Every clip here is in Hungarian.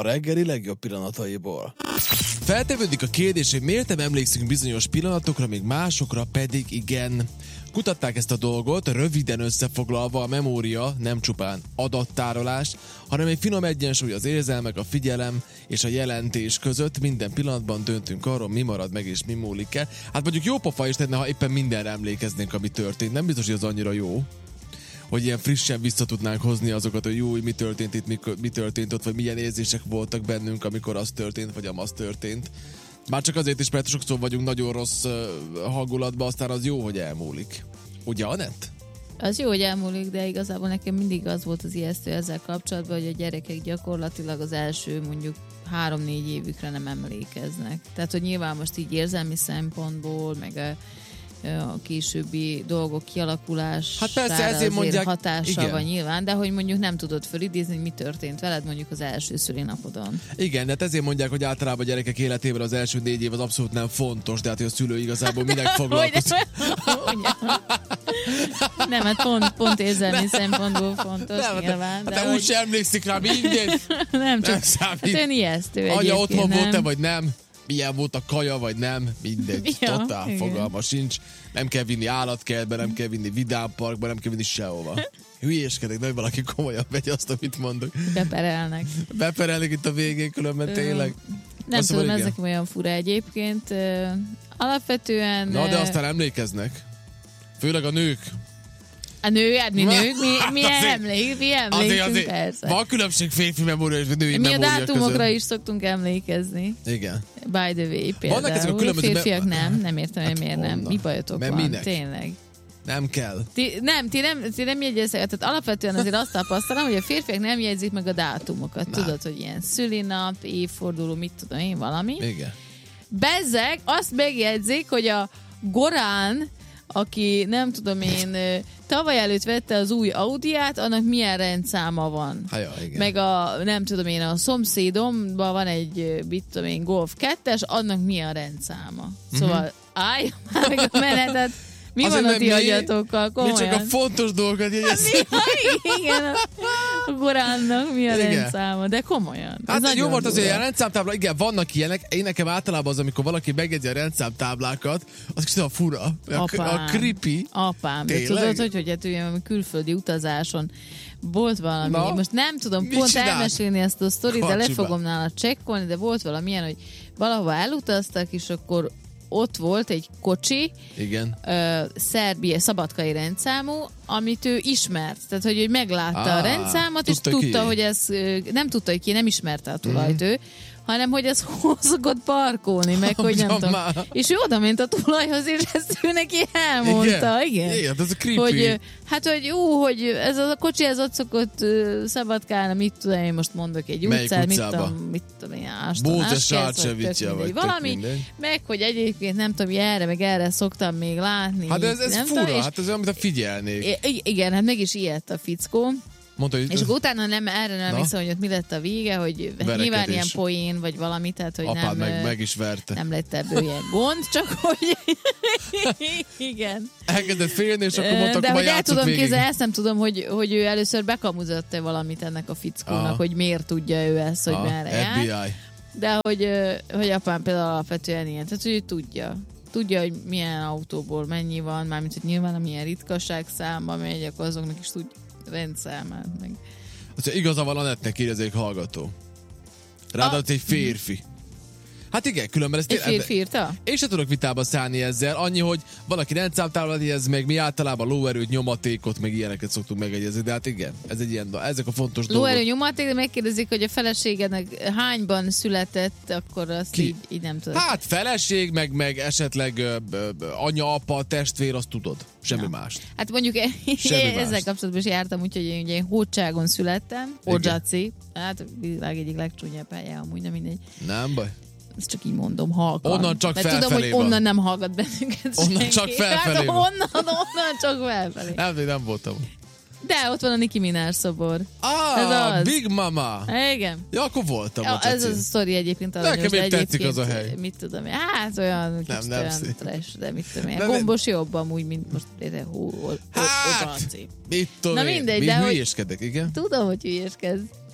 a reggeli legjobb pillanataiból. Feltevődik a kérdés, hogy miért nem emlékszünk bizonyos pillanatokra, még másokra pedig igen. Kutatták ezt a dolgot, röviden összefoglalva a memória nem csupán adattárolás, hanem egy finom egyensúly az érzelmek, a figyelem és a jelentés között. Minden pillanatban döntünk arról, mi marad meg és mi múlik el. Hát mondjuk jó pofa is lenne, ha éppen mindenre emlékeznénk, ami történt. Nem biztos, hogy az annyira jó, hogy ilyen frissen vissza tudnánk hozni azokat, hogy jó, mi történt itt, mi történt ott, vagy milyen érzések voltak bennünk, amikor az történt, vagy amaz történt. Már csak azért is, mert sokszor vagyunk nagyon rossz hangulatban, aztán az jó, hogy elmúlik. Ugye, Anett? Az jó, hogy elmúlik, de igazából nekem mindig az volt az ijesztő ezzel kapcsolatban, hogy a gyerekek gyakorlatilag az első mondjuk 3-4 évükre nem emlékeznek. Tehát, hogy nyilván most így érzelmi szempontból, meg a későbbi dolgok kialakulására hát persze, ezért mondják, hatása igen. van nyilván, de hogy mondjuk nem tudod fölidézni, hogy mi történt veled mondjuk az első szülinapodon. Igen, de hát ezért mondják, hogy általában a gyerekek életében az első 4 év az abszolút nem fontos, de hát hogy a szülő igazából minek foglalkozik. Nem, hát pont érzelmi szempontból fontos nem, nyilván. De úgy sem emlékszik rá mindent. Nem csak, hát ön ijesztő anya otthon nem? volt-e, vagy nem? Milyen volt a kaja, vagy nem? Mindegy. Ja, totál igen. fogalma sincs. Nem kell vinni állatkertbe, nem kell vinni vidámparkba, nem kell vinni sehova. Hülyéskedek, de valaki komolyan megy azt, amit mondok. Beperelnek. Beperelnek itt a végén, különben tényleg. Nem azt tudom, mondom, ez nekem olyan fura egyébként. Alapvetően... Na, de aztán emlékeznek. Főleg a nők. A nő, hát mi nők, mi emlékszünk, persze. Van különbség férfi memória és női memória Mi a dátumokra között. is szoktunk emlékezni. Igen. By the way, Vannak ezek a például. különböző Férfiak nem értem, hogy miért nem. honnan? Mi bajotok Mert van, minek? tényleg. Nem kell. Ti nem jegyeztek, tehát alapvetően azért azt tapasztalom, hogy a férfiak nem jegyzik meg a dátumokat. Tudod, hogy ilyen szülinap, évforduló, mit tudom én, valami. Igen. Bezzeg azt megjegyzik, hogy a Gorán, aki nem tudom én, tavaly előtt vette az új Audiát, annak milyen rendszáma van. Igen. Meg a, nem tudom én, a szomszédomban van egy, mit tudom én, Golf 2-es, annak milyen rendszáma. Szóval állj már meg a menetet. Mi azért, van a ti mi agyatokkal? Komolyan. csak a fontos dolgokat jegyezzük. Igen, a Goránnak mi a rendszáma, de komolyan. Hát jó volt azért a rendszámtábla, igen, vannak ilyenek. Én nekem általában az, amikor valaki megjegyzi a rendszámtáblákat, az kicsit a fura, a creepy. Apám, de tudod, hogy hát ugye külföldi utazáson volt valami, most nem tudom pont elmesélni ezt a sztorit, de le fogom nála csekkolni, de volt valamilyen, hogy valahova elutaztak, és akkor ott volt egy kocsi, igen. Szerbia szabadkai rendszámú, amit ő ismert. Tehát, hogy ő meglátta a rendszámot, és tudta, hogy ez nem tudta, hogy ki nem ismerte a tulajt ő, hanem hogy ez szokott parkolni, meg hogy nem tudom. És ő oda ment a tulajhoz, és ezt ő neki elmondta. Igen, ez a creepy. Hogy, hát, hogy ez a kocsi, ez ott szokott szabadkálni, mit tudom én, most mondok egy utcát, mit tudom én, vagy valami, meg hogy egyébként nem tudom, erre, meg erre szoktam még látni. Hát ez nem fura, tudom, hát ez olyan, mint a figyelnék. Igen, hát meg is ijedt a fickó. Mondta, hogy és akkor utána erre nem hiszem, hogy ott mi lett a vége, hogy nyilván ilyen poén, vagy valami, tehát, hogy apád meg is verte. Nem lett ebből ilyen gond, csak hogy igen. Elkezdett félni, és akkor mondta, de akkor hogy el tudom végig. képzelni, ezt nem tudom, hogy ő először bekamuzott-e valamit ennek a fickónak, hogy miért tudja ő ezt, hogy merre jár. FBI. De hogy apám például alapvetően ilyen, tehát hogy ő tudja, hogy milyen autóból mennyi van, mármint, hogy nyilván amilyen ritkaság számba megy, akkor azoknak is tudja rendszámát meg. Azt igaza van Anettnek, írja hallgató. Ráadásul egy férfi. Hát igen, különben ezt... Egy férfi írta? Én sem tudok vitába szállni ezzel. Annyi, hogy valaki rendszámtáblat jegyez meg, mi általában lóerőt, nyomatékot, meg ilyeneket szoktunk megegyezni. De hát igen, ez egy ilyen, ezek a fontos dolgok. Lóerő, nyomaték, de megkérdezik, hogy a feleségednek hányban született, akkor azt így nem tudod. Hát feleség, meg esetleg anya, apa, testvér, azt tudod. Semmi más. Hát mondjuk ezzel kapcsolatban is jártam, úgyhogy én Hódságon születtem. Hódzsaci. Hát a világ egyik legcsúnyabb helye, amúgy nem mindegy. Nem baj. Ezt csak így mondom, halkan. Onnan csak felfelé tudom, hogy van. Onnan nem hallgat bennünket Onnan senki. csak felfelé hát, van. onnan csak felfelé. Nem voltam. De ott van a Nicki Minaj szobor. Big Mama. Igen. Ja, akkor voltam. Ez az a sztori egyébként. Nekem még tetszik az a hely. Mit tudom én. Hát olyan nem trash, de mit tudom én. Gombos jobb amúgy, mint most mit tudom na én. mindegy, Mi de hülyéskedek, igen? Tudom, hogy hülyéskedsz.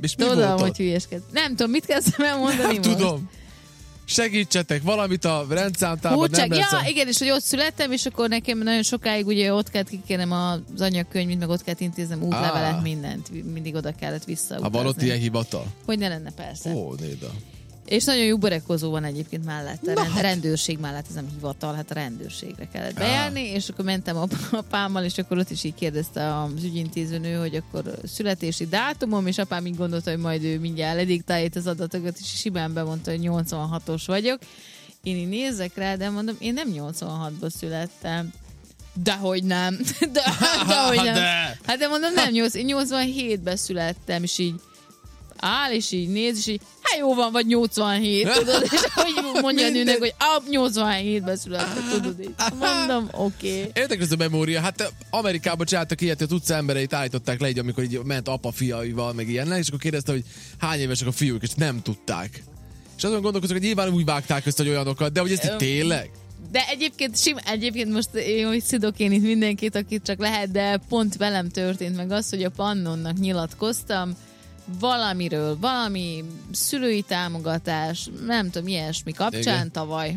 És mi tudom, volt hogy ott? hülyeskedsz. Nem tudom, mit kezdtem elmondani Nem tudom. Segítsetek, valamit a rendszámtában nem lesz. Ja, igen, és hogy ott születtem, és akkor nekem nagyon sokáig ugye ott kellett kikérnem az anyakönyvét, meg ott kellett intéznem útlevelet, mindent. Mindig oda kellett visszautazni. Ha van ott ilyen hivatal? Hogy ne lenne, persze. Ó, Néda. És nagyon jó burekozó van egyébként mellette. Rendőrség mellett, ez nem hivatal, hát a rendőrségre kellett bejárni, és akkor mentem a apámmal, és akkor ott is így kérdezte az ügyintézőnő, hogy akkor születési dátumom, és apám így gondolta, hogy majd ő mindjárt lediktálja az adatokat, és simán bemondta, hogy 86-os vagyok. Én így nézek rá, de mondom, én nem 86-ban születtem. Dehogy nem. Dehogy nem. Hát de mondom, nem, én 87-ben születtem, és így áll, és így néz, és így, hát jó van, vagy 87, tudod, és hogy mondja a nőnek, hogy 87-ben született, tudod, így. Mondom, oké. Érdekes a memória, hát Amerikában csináltak ilyet, hogy az utca embereit állították le, így, amikor így ment apa fiaival, meg ilyennel, és akkor kérdezte, hogy hány évesek a fiúk, és nem tudták. És azon gondolkozok, hogy nyilván úgy vágták össze, hogy olyanokat, de hogy ezt itt tényleg? De egyébként most én hogy szidok én itt mindenkit, akit csak lehet, de pont velem történt meg az, hogy a Pannonnak nyilatkoztam, valamiről, valami szülői támogatás, nem tudom, ilyesmi kapcsán. Igen. Tavaly.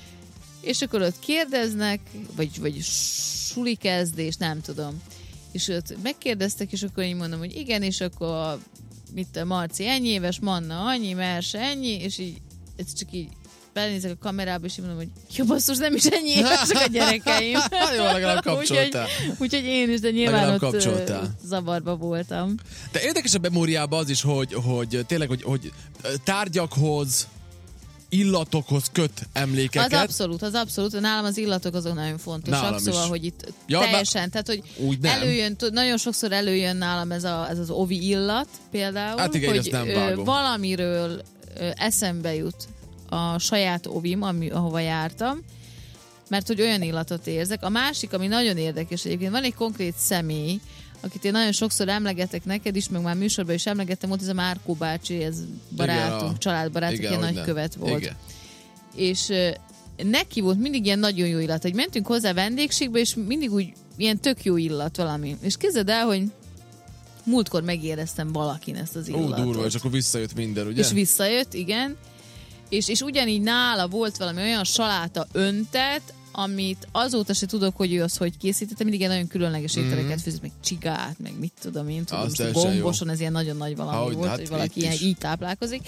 És akkor ott kérdeznek, vagy suli kezdés, nem tudom. És ott megkérdeztek, és akkor én mondom, hogy igen, és akkor Marci ennyi éves, Manna annyi, Merse ennyi, és így ez csak így belenézek a kamerába, és így mondom, hogy jó basszus, nem is ennyi évesek a gyerekeim. Jó, legalább kapcsoltál. Úgyhogy én is, de nyilván ott zavarba voltam. De érdekes a memóriában az is, hogy tényleg, hogy tárgyakhoz, illatokhoz köt emlékeket. Az abszolút. Nálam az illatok azok nagyon fontosak. Nálam szóval, is. Hogy itt teljesen, tehát, hogy előjön, nagyon sokszor előjön nálam ez az ovi illat például, hát igen, hogy valamiről eszembe jut a saját ovim, ahova jártam, mert hogy olyan illatot érzek. A másik, ami nagyon érdekes egyébként, van egy konkrét személy, akit én nagyon sokszor emlegetek neked is, meg már műsorban is emlegettem, volt ez a Márkó bácsi, ez barátunk, igen, családbarátunk, ilyen nagykövet volt. Igen. És neki volt mindig ilyen nagyon jó illat, hogy mentünk hozzá vendégségbe, és mindig úgy ilyen tök jó illat valami. És képzeld el, hogy múltkor megéreztem valakin ezt az illatot. Durva, és akkor visszajött minden, ugye? És visszajött, igen. És ugyanígy nála volt valami olyan saláta öntet, amit azóta se tudok, hogy ő az hogy készítette, mindig ilyen nagyon különleges ételeket főzött, meg csigát, meg mit tudom én, tudom, gomboson, ez ilyen nagyon nagy valami volt, hogy valaki ilyen így táplálkozik.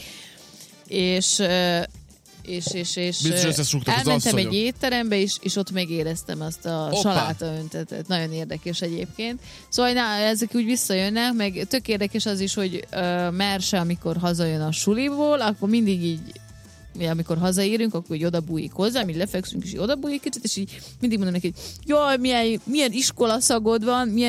És elmentem egy étterembe, és ott megéreztem azt a saláta öntetet. Nagyon érdekes egyébként. Szóval ezek úgy visszajönnek, meg tök érdekes az is, hogy Merse, amikor hazajön a suliból, akkor mindig így amikor hazaérünk, akkor így odabújik hozzá, mi lefekszünk, és így odabújik kicsit, és így mindig mondom neki, hogy jaj, milyen iskolaszagod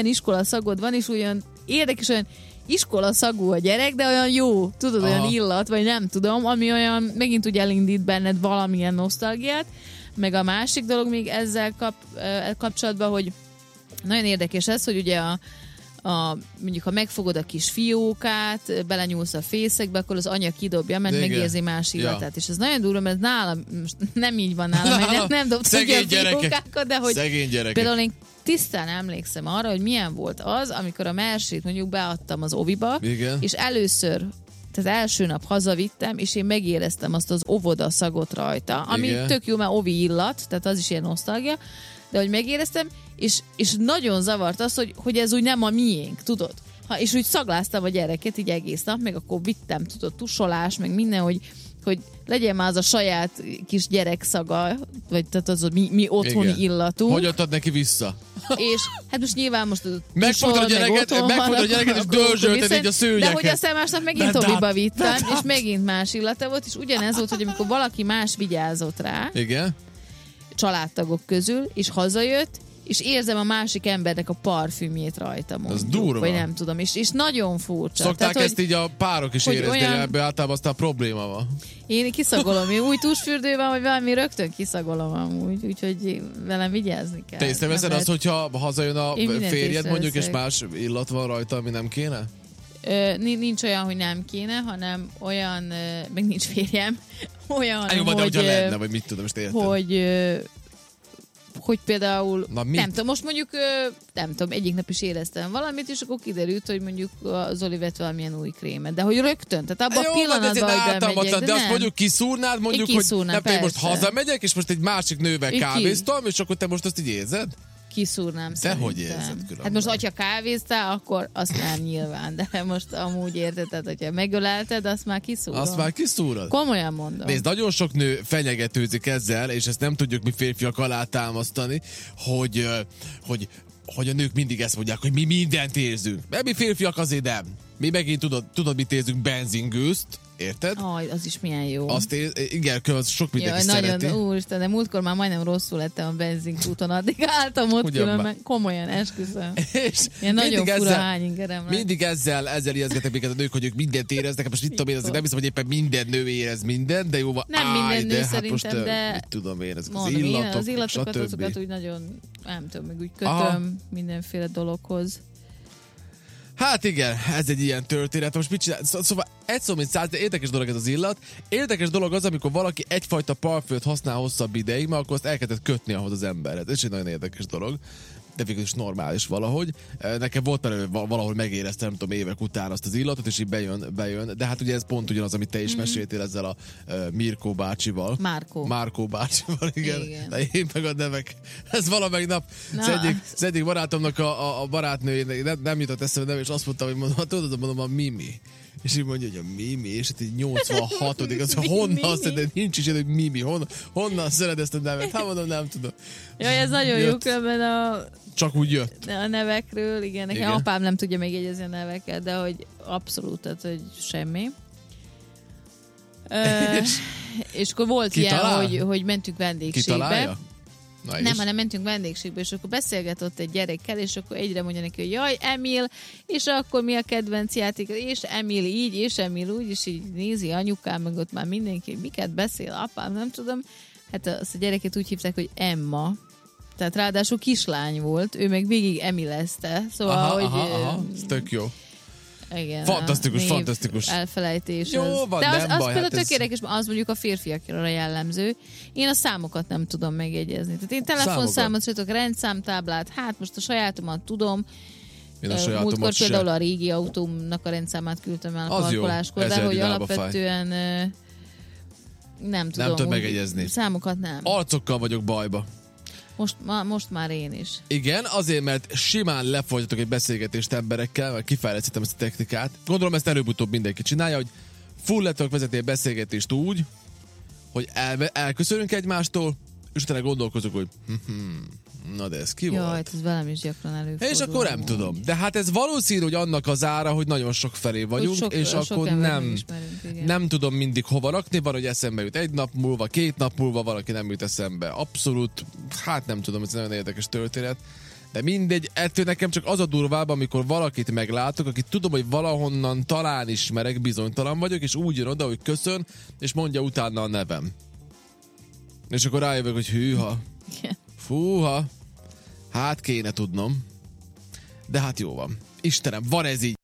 van, és olyan érdekes, olyan iskolaszagú a gyerek, de olyan jó, tudod, olyan illat, vagy nem tudom, ami olyan megint úgy elindít benned valamilyen nosztalgiát, meg a másik dolog még ezzel kapcsolatban, hogy nagyon érdekes ez, hogy ugye mondjuk, ha megfogod a kis fiókát, belenyúlsz a fészekbe, akkor az anya kidobja, mert megérzi más illatát. Ja. És ez nagyon durva, mert nálam, nem így van nálam, meg nem dobtam ki a fiókákat, de hogy például én tisztán emlékszem arra, hogy milyen volt az, amikor a Mersét mondjuk beadtam az oviba, igen, és először, tehát első nap hazavittem, és én megéreztem azt az óvoda szagot rajta, ami igen, tök jó, mert ovi illat, tehát az is ilyen nosztalgia, de hogy megéreztem, és nagyon zavart az, hogy ez úgy nem a miénk, tudod? És úgy szagláztam a gyereket így egész nap, meg akkor vittem, tudod, tusolás, meg minden, hogy legyen már az a saját kis gyerek szaga, vagy tehát az a mi otthoni igen, illatunk. Hogy adtad neki vissza? És hát most nyilván most megfogod a gyereket, és dörzsölted így a szőnyeket. De hogy aztán másnap megint Tobiba vittem, és megint más illata volt, és ugyanez volt, hogy amikor valaki más vigyázott rá, igen, családtagok közül, és hazajött, és érzem a másik embernek a parfümjét rajta, mondjuk. Az durva. Vagy nem tudom, és nagyon furcsa. Szokták tehát, ezt így a párok is érezni, olyan... ebből általában aztán probléma van. Én kiszagolom, én új tusfürdő van, vagy valami rögtön kiszagolom amúgy, úgyhogy velem vigyázni kell. Te észreveszed azt, hogyha hazajön a férjed mondjuk, és más illat van rajta, ami nem kéne? Nincs olyan, hogy nem kéne, hanem olyan, meg nincs férjem, olyan, jó, de hogyha lenne, vagy mit tudom, most értem. Hogy hogy például, nem tudom, most mondjuk, nem tudom, egyik nap is éreztem valamit, és akkor kiderült, hogy mondjuk Zoli vett valamilyen új krémet. De hogy rögtön, tehát abban a pillanatban, hogy bemegyek. De azt mondjuk kiszúrnád, mondjuk, hogy nem, most hazamegyek, és most egy másik nővel kávéztam, és akkor te most azt így érzed? Kiszúrnám szerintem. De hogy érzed különben? Hát most, hogyha kávéztál, akkor azt nem nyilván, de most amúgy érted, tehát, hogyha megölelted, azt már kiszúrom. Azt már kiszúrod? Komolyan mondom. Nézd, nagyon sok nő fenyegetőzik ezzel, és ezt nem tudjuk mi férfiak alátámasztani, hogy a nők mindig ezt mondják, hogy mi mindent érzünk. Mert mi férfiak azért nem. Mi megint tudod mit érzünk? Benzingőzt. Érted? Aj, az is milyen jó. Igen, az sok mindenki szereti. Nagyon, úristen, de múltkor már majdnem rosszul lettem a benzinkúton, addig álltam ott különben, komolyan, esküszöm. Ilyen nagyon fura hányingerem lett. Mindig ezzel ijeszgetek minket a nők, hogy ők mindent éreznek, most mit tudom én, azért nem hiszem, hogy éppen minden nő érez mindent, de jóval nem minden nő szerintem, most, de mit tudom én, ezek mondom, az illatok, az illatokat stb. Azokat úgy nagyon, nem tudom, meg úgy kötöm mindenféle dologhoz. Hát igen, ez egy ilyen történet. Most mit csinál? Szóval egy szó, mint száz, de érdekes dolog ez az illat. Érdekes dolog az, amikor valaki egyfajta parfümöt használ hosszabb ideig, mert akkor azt elkezdett kötni ahhoz az emberhez. Ez egy nagyon érdekes dolog. De végül is normális valahogy. Nekem volt már valahol megéreztem, nem tudom, évek után azt az illatot, és így bejön. De hát ugye ez pont ugyanaz, amit te is meséltél ezzel a Mirko bácsival. Márkó bácsival, igen. De én meg a nevek. Ez valamelyik nap. Az egyik barátomnak a barátnőjének nem jutott eszembe neve, és azt mondta, hogy mondom, a Mimi. És így mondja, hogy a Mimi, és hát így 86. az, honnan szerinted, nincs is, hogy Mimi, honnan szeret ezt a nevet? Hát mondom, nem tudom. Jaj, ez nagyon jó, különben csak úgy jött. A nevekről, igen. Nekem apám nem tudja megjegyezni a neveket, de hogy abszolút, tehát, hogy semmi. És akkor volt ilyen, hogy mentünk vendégségbe. Nem, hanem mentünk vendégségbe, és akkor beszélgetett egy gyerekkel, és akkor egyre mondja neki, hogy jaj, Emil, és akkor mi a kedvenc játék, és Emil így, és Emil úgy, és így nézi anyukám, meg ott már mindenki, hogy miket beszél apám, nem tudom. Hát azt a gyereket úgy hívták, hogy Emma. Tehát ráadásul kislány volt, ő meg végig Emilezte. Szóval, ez tök jó. Igen, fantasztikus. Elfelejtés. Jó, van, de az baj, például tök érdekes, az mondjuk a férfiakra jellemző. Én a számokat nem tudom megjegyezni. Tehát én telefonszámot csinálok, rendszámtáblát, hát most a sajátomat tudom. Én a sajátomat múltkor például a régi autómnak a rendszámát küldtem el a parkoláskor, de hogy alapvetően nem tudom. Nem tudom megegyezni. Számokat nem. Arcokkal vagyok bajba. Most már én is. Igen, azért, mert simán lefolytatok egy beszélgetést emberekkel, vagy kifejlesztettem ezt a technikát. Gondolom, ezt előbb-utóbb mindenki csinálja, hogy full le tudok vezetni egy beszélgetést úgy, hogy elköszönünk egymástól, és utána gondolkozok, hogy na de ez ki volt? Jaj, ez velem is gyakran előfordul. És akkor nem tudom. De hát ez valószínű, hogy annak az ára, hogy nagyon sok felé vagyunk, és akkor nem tudom mindig hova rakni. Van, hogy eszembe jut egy nap múlva, 2 nap múlva, valaki nem jut eszembe. Abszolút, hát nem tudom, ez nagyon érdekes történet. De mindegy, ettől nekem csak az a durvább, amikor valakit meglátok, akit tudom, hogy valahonnan talán ismerek, bizonytalan vagyok, és úgy jön oda, hogy köszön, és mondja utána a nevem. És akkor rájövök, hogy hűha. Fúha. Hát kéne tudnom. De hát jó van. Istenem, van ez így.